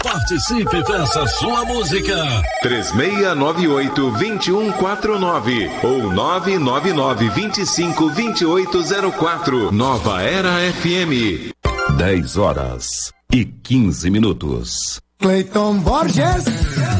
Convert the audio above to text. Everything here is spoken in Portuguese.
Participe, peça sua música. 3698-2149 ou 999-252804. Nova Era FM. 10 horas e 15 minutos. Cleiton Borges.